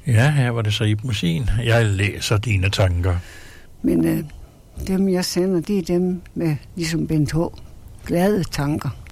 Ja, her var det så Ib Mossin. Jeg læser dine tanker. Men dem, jeg sender, det er dem med, ligesom Bent H., glade tanker.